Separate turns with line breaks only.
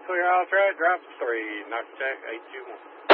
Clear all track, drop 3, knock check 821.